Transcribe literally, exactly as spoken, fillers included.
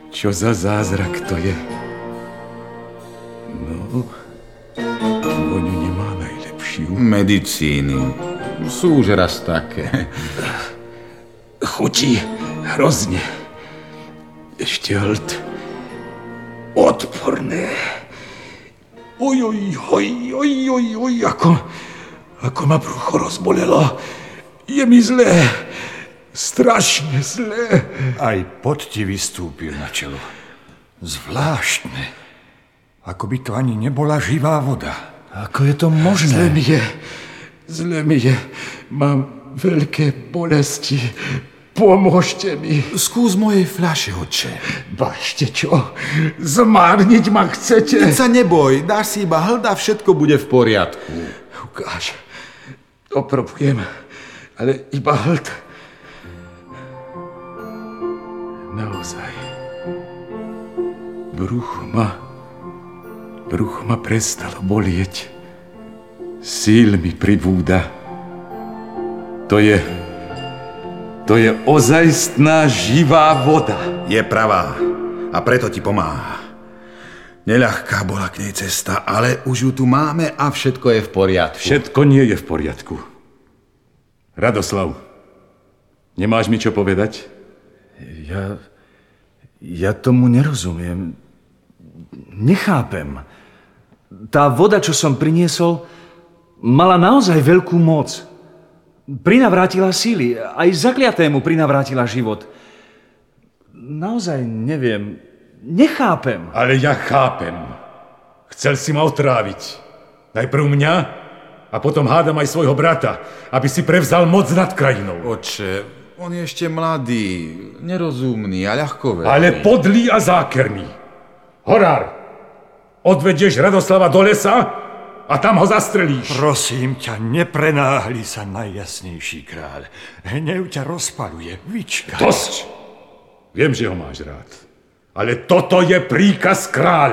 Čo za zázrak to je? No, voňu nemá najlepšiu. Medicíny. Sú už raz také. Chutí hrozne. Ešte hlad. Odporné. Oj, oj, oj, oj, oj, oj, ako, ako ma brucho rozbolelo. Je mi zlé. Strašne zlé. Aj pot ti vystúpil na čelo. Zvláštne. Ako by to ani nebola živá voda. Ako je to možné? Zle mi je. Zle mi je. Mám veľké bolesti. Pomôžte mi. Skús mojej fľaše, otče. Bašte čo? Zmárniť ma chcete? Veď sa neboj. Dáš si iba hlad a všetko bude v poriadku. Ukáž. Oprobujem. Ale iba hlad. Naozaj. Brucho ma... Brucho ma prestalo bolieť. Síl mi pribúda. To je... To je ozajstná živá voda. Je pravá. A preto ti pomáha. Neľahká bola k nej cesta, ale už ju tu máme a všetko je v poriadku. Všetko nie je v poriadku. Radoslav, nemáš mi čo povedať? Ja... Ja tomu nerozumiem. Nechápem. Tá voda, čo som priniesol, mala naozaj veľkú moc. Prinavrátila síly. Aj zakliatému prinavrátila život. Naozaj neviem. Nechápem. Ale ja chápem. Chcel si ma otráviť. Najprv mňa a potom hádam aj svojho brata, aby si prevzal moc nad krajinou. Oče, on je ešte mladý, nerozumný a ľahkoverný. Ale podlý a zákerný. Horár, odvedieš Radoslava do lesa a tam ho zastrelíš. Prosím ťa, neprenáhli sa, najjasnejší kráľ. Hnev ťa rozpaluje, vyčkaj. Dosť! Viem, že ho máš rád. Ale toto je príkaz kráľa.